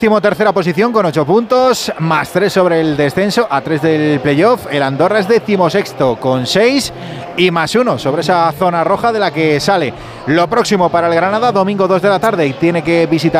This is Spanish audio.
Tercera posición con 8 puntos, más 3 sobre el descenso, a 3 del playoff. El Andorra es 16º con 6 y más 1 sobre esa zona roja de la que sale. Lo próximo para el Granada, domingo 2 de la tarde, y tiene que visitar